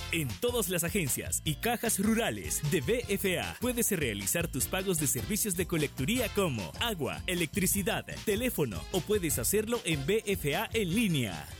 En todas las agencias y cajas rurales de BFA puedes realizar tus pagos de servicios de colecturía como agua, electricidad, teléfono o puedes hacerlo en BFA en línea.